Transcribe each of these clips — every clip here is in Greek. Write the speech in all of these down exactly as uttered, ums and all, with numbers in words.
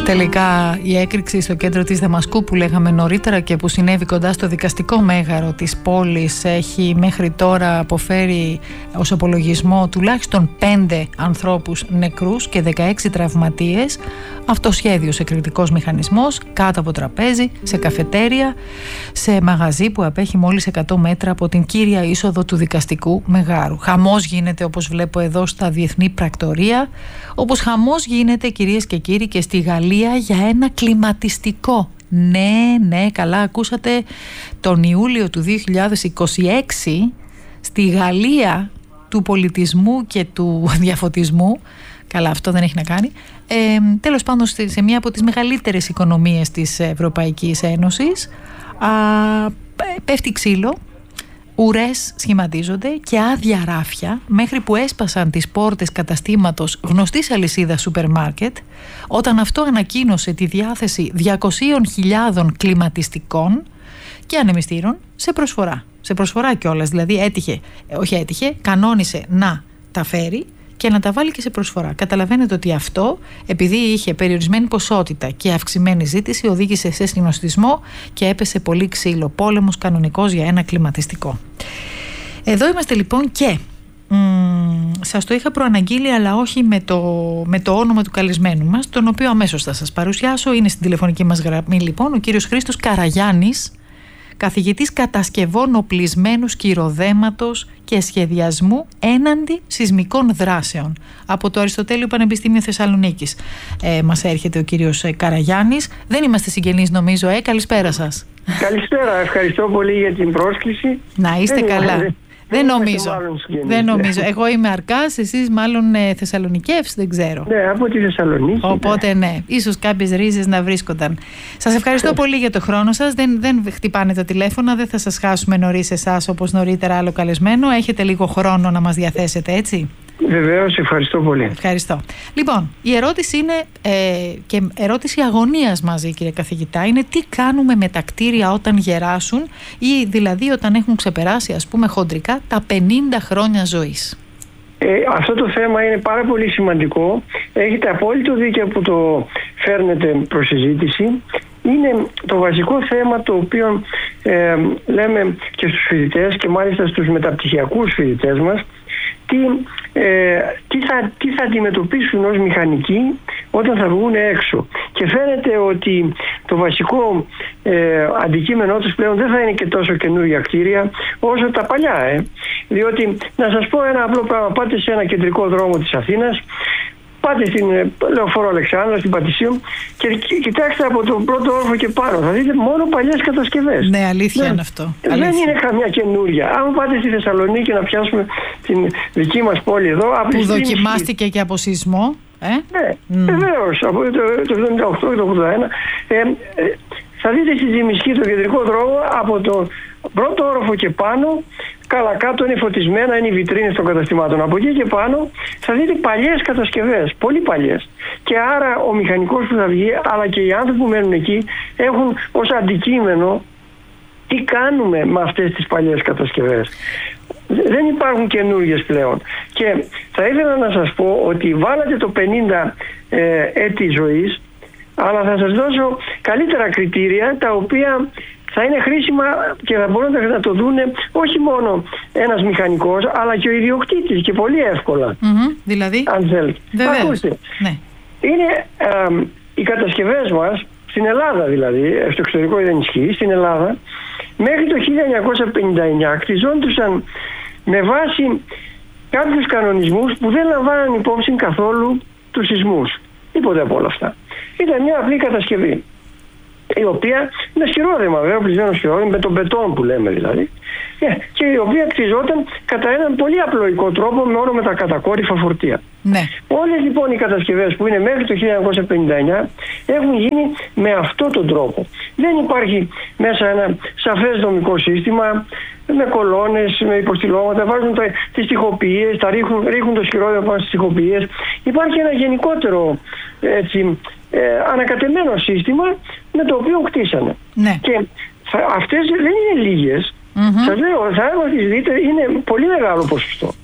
Τελικά η έκρηξη στο κέντρο της Δαμασκού που λέγαμε νωρίτερα και που συνέβη κοντά στο δικαστικό μέγαρο της πόλης έχει μέχρι τώρα αποφέρει ως απολογισμό τουλάχιστον πέντε ανθρώπους νεκρούς και δεκαέξι τραυματίες. Αυτοσχέδιος εκρηκτικός μηχανισμός κάτω από τραπέζι, σε καφετέρια, σε μαγαζί που απέχει μόλις εκατό μέτρα από την κύρια είσοδο του δικαστικού μεγάρου. Χαμός γίνεται, όπως βλέπω εδώ, στα διεθνή πρακτορία, όπως χαμός γίνεται, κυρίες και κύριοι, και στη Γαλλία για ένα κλιματιστικό. Ναι, ναι, καλά ακούσατε, τον Ιούλιο του δύο χιλιάδες είκοσι έξι στη Γαλλία του πολιτισμού και του διαφωτισμού, καλά αυτό δεν έχει να κάνει, ε, τέλος πάντων σε μία από τις μεγαλύτερες οικονομίες της Ευρωπαϊκής Ένωσης, α, πέφτει ξύλο, ουρές σχηματίζονται και άδεια ράφια, μέχρι που έσπασαν τις πόρτες καταστήματος γνωστής αλυσίδας σούπερ μάρκετ, όταν αυτό ανακοίνωσε τη διάθεση διακόσιες χιλιάδες κλιματιστικών και ανεμιστήρων σε προσφορά. Σε προσφορά κιόλας, δηλαδή έτυχε, όχι έτυχε, κανόνισε να τα φέρει και να τα βάλει και σε προσφορά. Καταλαβαίνετε ότι αυτό, επειδή είχε περιορισμένη ποσότητα και αυξημένη ζήτηση, οδήγησε σε συνοστισμό και έπεσε πολύ ξύλο. Πόλεμος κανονικός για ένα κλιματιστικό. Εδώ είμαστε λοιπόν και μ, σας το είχα προαναγγείλει, αλλά όχι με το, με το όνομα του καλεσμένου μας, τον οποίο αμέσως θα σας παρουσιάσω. Είναι στην τηλεφωνική μας γραμμή λοιπόν ο κύριος Χρήστος Καραγιάννης, καθηγητής κατασκευών οπλισμένου σκυροδέματος και σχεδιασμού έναντι σεισμικών δράσεων από το Αριστοτέλειο Πανεπιστήμιο Θεσσαλονίκης. Ε, μας έρχεται ο κύριος Καραγιάννης. Δεν είμαστε συγγενείς νομίζω, ε, καλησπέρα σας. Καλησπέρα, ευχαριστώ πολύ για την πρόσκληση. Να είστε δεν καλά. Είμαι, δεν, δεν νομίζω. Δεν νομίζω. Εγώ είμαι Αρκάς, εσείς μάλλον ε, Θεσσαλονικεύς, δεν ξέρω. Ναι, από τη Θεσσαλονίκη. Οπότε ναι, ίσως κάποιες ρίζες να βρίσκονταν. Σας ευχαριστώ πολύ για το χρόνο σας. Δεν, δεν χτυπάνε τα τηλέφωνα, δεν θα σας χάσουμε νωρίς εσάς όπως νωρίτερα άλλο καλεσμένο. Έχετε λίγο χρόνο να μας διαθέσετε, έτσι. Βεβαίως, ευχαριστώ πολύ. Ευχαριστώ. Λοιπόν, η ερώτηση είναι ε, και ερώτηση αγωνίας μαζί, κύριε καθηγητά, είναι τι κάνουμε με τα κτίρια όταν γεράσουν ή δηλαδή όταν έχουν ξεπεράσει, ας πούμε χοντρικά, τα πενήντα χρόνια ζωής. Ε, αυτό το θέμα είναι πάρα πολύ σημαντικό. Έχετε απόλυτο δίκιο που το φέρνετε προς συζήτηση. Είναι το βασικό θέμα το οποίο ε, λέμε και στους φοιτητές και μάλιστα στους μεταπτυχιακούς φοιτητές μας, τι, ε, τι, θα, τι θα αντιμετωπίσουν ως μηχανικοί όταν θα βγουν έξω. Και φαίνεται ότι το βασικό ε, αντικείμενό τους πλέον δεν θα είναι και τόσο καινούργια κτίρια όσο τα παλιά. Ε. Διότι, να σας πω ένα απλό πράγμα, πάτε σε ένα κεντρικό δρόμο της Αθήνας, πάτε στην Λεωφόρο Αλεξάνδρα, στην Πατησίου και κοιτάξτε από τον πρώτο όροφο και πάνω. Θα δείτε μόνο παλιές κατασκευές. Ναι, αλήθεια δεν, είναι αυτό. Δεν αλήθεια. είναι καμιά καινούρια. Αν πάτε στη Θεσσαλονίκη να πιάσουμε την δική μας πόλη εδώ. Που δοκιμάστηκε και από σεισμό. Ε? Ναι, mm. βεβαίως. Από το εβδομήντα οκτώ και το ογδόντα ένα. Ε, ε, θα δείτε στη Τζιμισκή το κεντρικό δρόμο από το πρώτο όροφο και πάνω. Καλά κάτω είναι φωτισμένα, είναι οι βιτρίνες των καταστημάτων. Από εκεί και πάνω θα δείτε παλιές κατασκευές, πολύ παλιές. Και άρα ο μηχανικός που θα βγει, αλλά και οι άνθρωποι που μένουν εκεί, έχουν ως αντικείμενο τι κάνουμε με αυτές τις παλιές κατασκευές. Δεν υπάρχουν καινούργιες πλέον. Και θα ήθελα να σας πω ότι βάλατε το πενήντα ε, έτη ζωής, αλλά θα σας δώσω καλύτερα κριτήρια τα οποία θα είναι χρήσιμα και θα μπορούν να το δουν όχι μόνο ένας μηχανικός, αλλά και ο ιδιοκτήτης και πολύ εύκολα. Mm-hmm. Δηλαδή, αν θέλετε. Ακούστε, ναι. Είναι ε, οι κατασκευές μας, στην Ελλάδα δηλαδή, στο εξωτερικό δεν ισχύει, στην Ελλάδα, μέχρι το χίλια εννιακόσια πενήντα εννιά κτιζόντουσαν με βάση κάποιους κανονισμούς που δεν λαμβάναν υπόψη καθόλου τους σεισμούς. Τίποτε από όλα αυτά. Ήταν μια απλή κατασκευή, η οποία είναι σκυρόδεμα, βέβαια, πλησμένο σκυρόδεμα, με τον μπετόν που λέμε δηλαδή, και η οποία κτιζόταν κατά έναν πολύ απλοϊκό τρόπο, με όλο με τα κατακόρυφα φορτία. Ναι. Όλες λοιπόν οι κατασκευές που είναι μέχρι το χίλια εννιακόσια πενήντα εννιά έχουν γίνει με αυτόν τον τρόπο. Δεν υπάρχει μέσα ένα σαφές δομικό σύστημα, με κολόνες, με υποστηλώματα, βάζουν τα, τις τοιχοποιίες, τα ρίχνουν, ρίχνουν το σκυρόδεμα πάνω στις τοιχοποιίες. Υπάρχει ένα γενικότερο έτσι, ε, ανακατεμένο σύστημα με το οποίο κτίσανε. Ναι. Και θα, αυτές δεν είναι λίγες. Mm-hmm. Σας λέω, θα τις δείτε, είναι πολύ μεγάλο ποσοστό.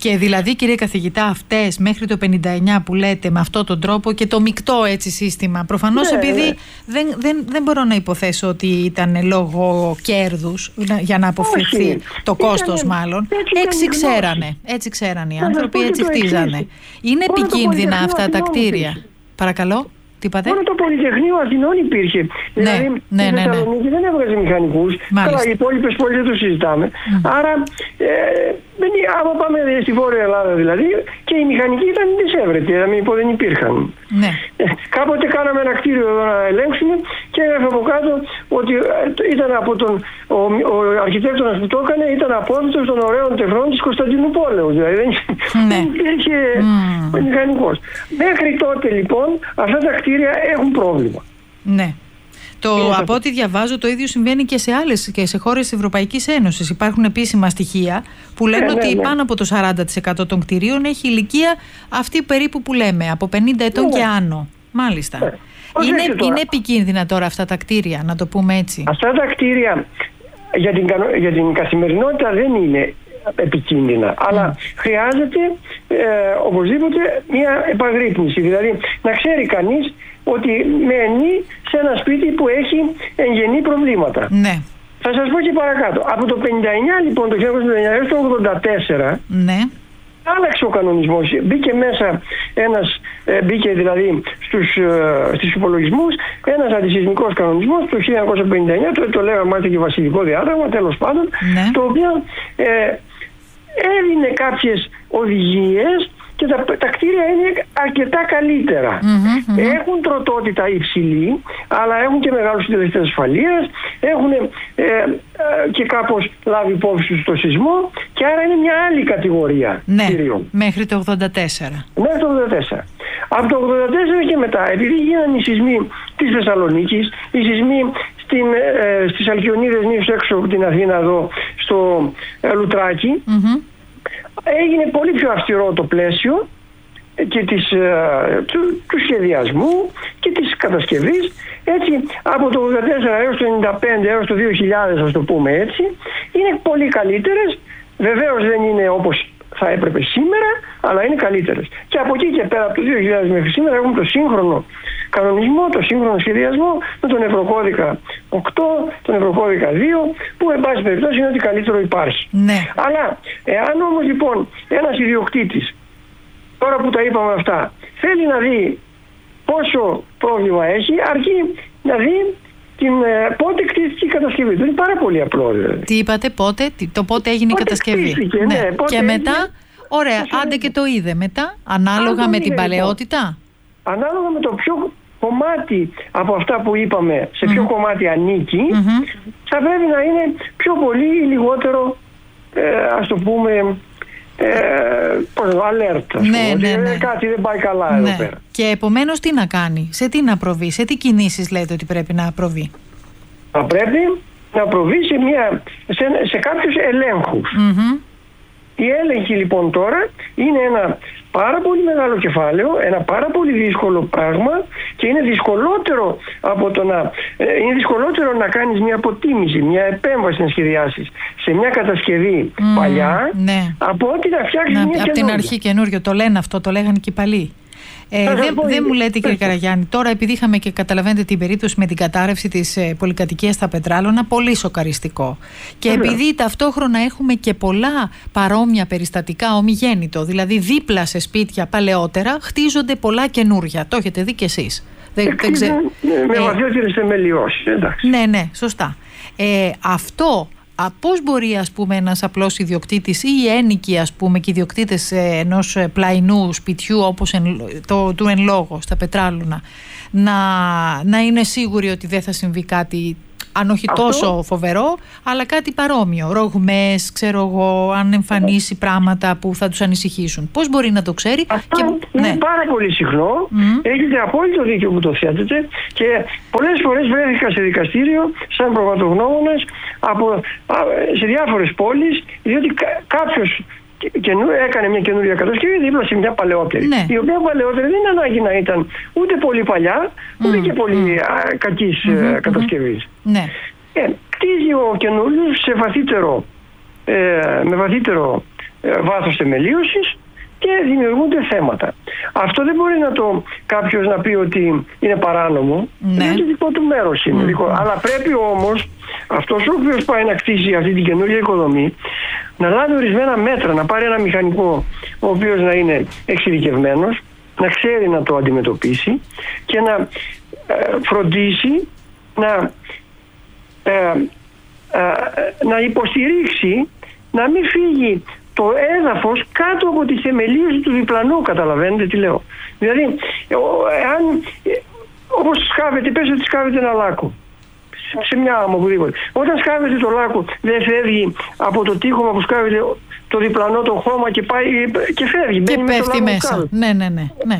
Και δηλαδή, κύριε καθηγητά, αυτές μέχρι το πενήντα εννιά που λέτε με αυτόν τον τρόπο και το μεικτό έτσι σύστημα, προφανώς ναι, επειδή ναι. Δεν, δεν, δεν μπορώ να υποθέσω ότι ήταν λόγω κέρδους για να αποφευθεί Όχι. το κόστος ήταν, μάλλον. Έτσι, έτσι ξέρανε, έτσι ξέρανε οι άνθρωποι, έτσι χτίζανε. Είναι Μόνο επικίνδυνα αυτά τα κτίρια. Παρακαλώ. Μόνο το Πολυτεχνείο Αθηνών υπήρχε. Ναι, δηλαδή ναι, η ναι, Θεσσαλονίκη ναι. δεν έβγαζε μηχανικούς. Καλά, οι υπόλοιπες πόλεις δεν το συζητάμε. Mm. Άρα, ε, δεν, άμα πάμε στη Βόρεια Ελλάδα δηλαδή, και οι μηχανικοί ήταν δυσέβρετοι, δηλαδή πω δεν υπήρχαν. Ναι. Ε, κάποτε κάναμε ένα κτίριο εδώ να ελέγξουμε και έγραφε από κάτω ότι ήταν από τον. Ο, ο αρχιτέκτονας που το έκανε ήταν απόδειτος των ωραίων τεχνών της Κωνσταντινούπολεως. Δηλαδή δεν, ναι. δεν υπήρχε mm. μηχανικός. Μέχρι τότε λοιπόν αυτά τα κτίρια έχουν πρόβλημα. Ναι. Το, από ό,τι διαβάζω, το ίδιο συμβαίνει και σε άλλες και σε χώρες της Ευρωπαϊκής Ένωσης. Υπάρχουν επίσημα στοιχεία που λένε ναι, ότι ναι, ναι. πάνω από το σαράντα τοις εκατό των κτηρίων έχει ηλικία αυτή περίπου που λέμε, από πενήντα ετών ναι. και άνω. Μάλιστα. Ναι. Είναι, είναι επικίνδυνα τώρα αυτά τα κτίρια, να το πούμε έτσι. Αυτά τα κτίρια για την, για την καθημερινότητα δεν είναι επικίνδυνα, mm. αλλά χρειάζεται ε, οπωσδήποτε μια επαγρύπνηση. Δηλαδή να ξέρει κανείς ότι μένει σε ένα σπίτι που έχει εγγενή προβλήματα. Ναι. Θα σας πω και παρακάτω. Από το πενήντα εννιά λοιπόν, το χίλια εννιακόσια πενήντα εννιά έως το ογδόντα τέσσερα, ναι. άλλαξε ο κανονισμός. Μπήκε μέσα ένας, ε, μπήκε δηλαδή στους, ε, στους υπολογισμούς ένας αντισυσμικός κανονισμός το χίλια εννιακόσια πενήντα εννιά, το, το λέγαμε μάλιστα και βασιλικό διάταγμα, τέλος πάντων, ναι. το οποίο ε, έδινε κάποιες οδηγίες και τα, τα κτίρια είναι αρκετά καλύτερα. Mm-hmm, mm-hmm. Έχουν τροτότητα υψηλή, αλλά έχουν και μεγάλους συντελεστές ασφαλείας, έχουν ε, ε, και κάπως λάβει υπόψη τους το σεισμό και άρα είναι μια άλλη κατηγορία ναι, κτίριων. Μέχρι το ογδόντα τέσσερα. Μέχρι το ογδόντα τέσσερα. Από το ογδόντα τέσσερα και μετά, επειδή γίνανε οι σεισμοί της Θεσσαλονίκης, οι σεισμοί στην, ε, στις Αλκιονίδες νήσους έξω από την Αθήνα εδώ, στο ε, Λουτράκι, mm-hmm. έγινε πολύ πιο αυστηρό το πλαίσιο και της, του, του σχεδιασμού και της κατασκευής. Έτσι, από το ογδόντα τέσσερα έως το ενενήντα πέντε έως το δύο χιλιάδες, ας το πούμε έτσι, είναι πολύ καλύτερες. Βεβαίως δεν είναι όπως θα έπρεπε σήμερα, αλλά είναι καλύτερες. Και από εκεί και πέρα, από το δύο χιλιάδες μέχρι σήμερα, έχουμε το σύγχρονο κανονισμό, το σύγχρονο σχεδιασμό με τον Ευρωκώδικα οκτώ, τον Ευρωκώδικα δύο, που εν πάση περιπτώσει είναι ότι καλύτερο υπάρχει. Ναι. Αλλά εάν όμως λοιπόν ένας ιδιοκτήτης, τώρα που τα είπαμε αυτά, θέλει να δει πόσο πρόβλημα έχει, αρκεί να δει την, ε, πότε κτίστηκε η κατασκευή. Δεν είναι πάρα πολύ απλό δηλαδή. Τι είπατε, πότε, το πότε έγινε πότε η κατασκευή. Κτίστηκε, ναι. Ναι. Πότε και έγινε, μετά, ωραία, άντε και το είδε μετά, ανάλογα με την παλαιότητα. Λοιπόν. Ανάλογα με το ποιο κομμάτι από αυτά που είπαμε, σε ποιο mm-hmm. κομμάτι ανήκει, mm-hmm. θα πρέπει να είναι πιο πολύ ή λιγότερο, ε, ας το πούμε, ε, alert, ας ναι, πούμε, ναι, ναι. ότι κάτι δεν πάει καλά ναι. εδώ πέρα. Και επομένως τι να κάνει, σε τι να προβεί, σε τι κινήσεις λέτε ότι πρέπει να προβεί. Θα πρέπει να προβεί σε, μια, σε, σε κάποιους ελέγχους. Mm-hmm. Η έλεγχη λοιπόν τώρα είναι ένα πάρα πολύ μεγάλο κεφάλαιο, ένα πάρα πολύ δύσκολο πράγμα και είναι δυσκολότερο από το να, είναι δυσκολότερο να κάνεις μια αποτίμηση, μια επέμβαση να σχεδιάσεις σε μια κατασκευή mm, παλιά ναι. από ότι να φτιάξεις να, μια από την αρχή καινούριο, το λένε αυτό, το λέγανε και οι παλιοί. Ε, δεν δε μου λέτε κύριε Καραγιάννη, τώρα επειδή είχαμε και καταλαβαίνετε την περίπτωση με την κατάρρευση της ε, πολυκατοικίας στα Πετράλωνα, πολύ σοκαριστικό. Και yeah. επειδή ταυτόχρονα έχουμε και πολλά παρόμοια περιστατικά ομιγέννητο, δηλαδή δίπλα σε σπίτια παλαιότερα χτίζονται πολλά καινούρια. Το έχετε δει κι εσείς. Δεν, δεν ξε... Με βαθιότερες θεμελιώσεις, εντάξει. Ναι, ναι, σωστά. Ε, αυτό... Α, πώς μπορεί ας πούμε ένας απλός ιδιοκτήτης ή οι ένοικοι ας πούμε και οι ιδιοκτήτες ενός πλαϊνού σπιτιού όπως εν, το, του εν λόγω στα Πετράλωνα να, να είναι σίγουροι ότι δεν θα συμβεί κάτι αν όχι αυτό, τόσο φοβερό, αλλά κάτι παρόμοιο, ρογμές, ξέρω εγώ, αν εμφανίσει πράγματα που θα τους ανησυχήσουν. Πώς μπορεί να το ξέρει? Αυτό και... είναι ναι. πάρα πολύ συχνό, mm. έχετε απόλυτο δίκιο που το θέτετε και πολλές φορές βρέθηκα σε δικαστήριο σαν πραγματογνώμονας από, σε διάφορες πόλεις, διότι κάποιος καινού, έκανε μια καινούργια κατασκευή δίπλα σε μια παλαιότερη. Ναι. Η οποία παλαιότερη δεν είναι ανάγκη να ήταν ούτε πολύ παλιά, ούτε mm. και πολύ mm. κακής mm-hmm. κατασκευής. Ναι. Ε, κτίζει ο καινούριος σε βαθύτερο, ε, με βαθύτερο βάθος θεμελίωσης και δημιουργούνται θέματα. Αυτό δεν μπορεί να το κάποιος να πει ότι είναι παράνομο, ναι. είναι δικό του μέρος είναι. Mm. Δικό. Αλλά πρέπει όμως αυτός ο οποίος πάει να κτίσει αυτή την καινούργια οικοδομή να λάβει ορισμένα μέτρα, να πάρει ένα μηχανικό ο οποίος να είναι εξειδικευμένος, να ξέρει να το αντιμετωπίσει και να ε, φροντίσει να, ε, ε, να υποστηρίξει να μην φύγει το έδαφος κάτω από τη θεμελίωση του διπλανού, καταλαβαίνετε τι λέω. Δηλαδή, αν, όπως σκάβεται, πες ότι σκάβεται ένα λάκκο σε μια άμμο οπουδήποτε. Όταν σκάβεται το λάκκο δεν φεύγει από το τείχομα που σκάβεται το διπλανό το χώμα και πάει και φεύγει. Και πέφτει μέσα. Ναι, ναι, ναι, ναι.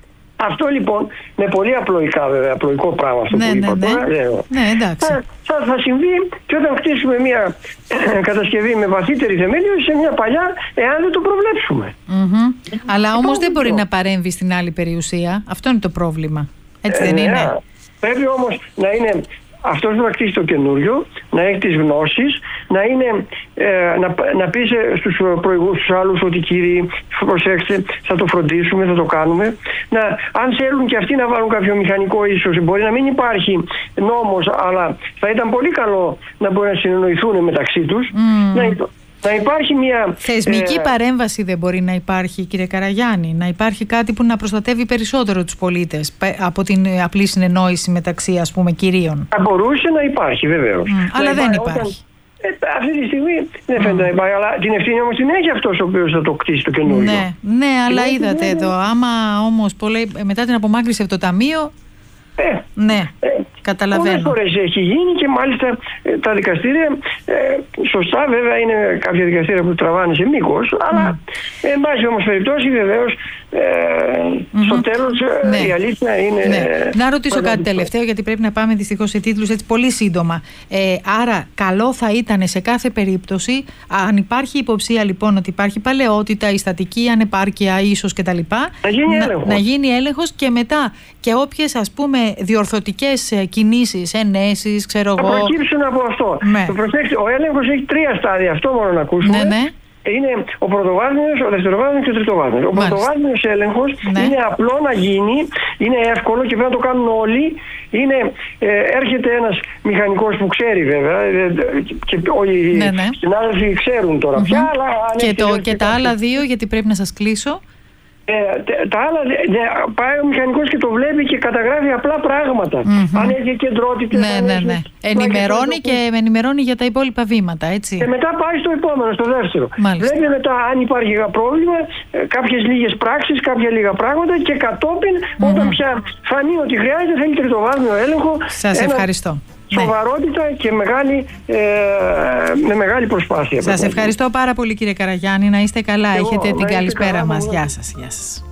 Αυτό λοιπόν με πολύ απλοϊκά βέβαια, απλοϊκό πράγμα αυτό ναι, που είπα ναι, τώρα. Ναι, ναι, εντάξει. Θα, θα, θα συμβεί και όταν χτίσουμε μια κατασκευή με βαθύτερη θεμέλιωση σε μια παλιά, εάν δεν το προβλέψουμε. Mm-hmm. Αλλά όμως δεν μπορεί να παρέμβει στην άλλη περιουσία. Αυτό είναι το πρόβλημα. Έτσι δεν ε, είναι. Ναι. Πρέπει όμως να είναι αυτός που θα κτίσει το καινούριο, να έχει τις γνώσεις, να, είναι, ε, να, να πει στους, προηγούς, στους άλλους ότι κύριοι προσέξτε, θα το φροντίσουμε, θα το κάνουμε. Να, αν θέλουν και αυτοί να βάλουν κάποιο μηχανικό ίσως, μπορεί να μην υπάρχει νόμος, αλλά θα ήταν πολύ καλό να μπορεί να συνεννοηθούν μεταξύ τους. Mm. Να, να υπάρχει μια θεσμική ε... παρέμβαση δεν μπορεί να υπάρχει, κύριε Καραγιάννη, να υπάρχει κάτι που να προστατεύει περισσότερο τους πολίτες από την απλή συνεννόηση μεταξύ, ας πούμε, κυρίων. Θα μπορούσε να υπάρχει βεβαίως. Mm, αλλά δεν υπάρχει. Όταν... Ε, αυτή τη στιγμή δεν φαίνεται να υπάρχει, αλλά την ευθύνη όμως την έχει αυτός ο οποίος θα το κτίσει το καινούριο. Ναι, ναι, αλλά την είδατε είναι... εδώ, άμα όμως πολλοί, μετά την απομάκρυνση από το ταμείο. Ε, ναι, ε, καταλαβαίνω. Πολλές φορές έχει γίνει και μάλιστα ε, τα δικαστήρια, ε, σωστά βέβαια είναι κάποια δικαστήρια που τραβάνε σε μήκος, mm. αλλά ε, εν πάση όμως περιπτώσει βεβαίως ε, mm-hmm. στο τέλος ε, ναι. η αλήθεια είναι... Ναι. Ε, να ρωτήσω κάτι αυτό. τελευταίο, γιατί πρέπει να πάμε δυστυχώς σε τίτλους έτσι πολύ σύντομα. Ε, άρα καλό θα ήταν σε κάθε περίπτωση, αν υπάρχει υποψία λοιπόν ότι υπάρχει παλαιότητα, η στατική ανεπάρκεια ίσως κτλ. Να γίνει να, έλεγχος. Να γίνει έλεγχος και μετά και όποιες ας πούμε διορθωτικές κινήσεις, ενέσεις, ξέρω εγώ. Θα προκύψουν από αυτό. Ναι. Το προσέξτε, ο έλεγχος έχει τρία στάδια, αυτό μόνο να ακούσουμε. Ναι, ναι. Είναι ο πρωτοβάθμιος, ο δευτεροβάθμιος και ο τριτοβάθμιος. Ο πρωτοβάθμιος έλεγχος ναι. είναι απλό να γίνει, είναι εύκολο και πρέπει να το κάνουν όλοι. Είναι, ε, έρχεται ένας μηχανικός που ξέρει βέβαια ε, και όλοι οι ναι, ναι. συνάδελφοι ξέρουν τώρα mm-hmm. πια. Αλλά και, το, και τα άλλα δύο, γιατί πρέπει να σας κλείσω. Ε, τα άλλα, ναι, πάει ο μηχανικός και το βλέπει και καταγράφει απλά πράγματα. Mm-hmm. Αν έχει κεντρότητες. Ναι, ναι, ναι. Ενημερώνει και με ενημερώνει για τα υπόλοιπα βήματα, έτσι. Και μετά πάει στο επόμενο, στο δεύτερο. Μάλιστα. Βλέπει μετά αν υπάρχει πρόβλημα, κάποιες λίγες πράξεις, κάποια λίγα πράγματα και κατόπιν mm-hmm. όταν πια φανεί ότι χρειάζεται θέλει τριτοβάθμιο έλεγχο. Σας ένα... ευχαριστώ. Σοβαρότητα ναι. και μεγάλη, ε, με μεγάλη προσπάθεια. Σας ευχαριστώ πάρα πολύ κύριε Καραγιάννη. Να είστε καλά. Εγώ, έχετε την καλησπέρα καλά, μας. Γεια σας. Γεια σας.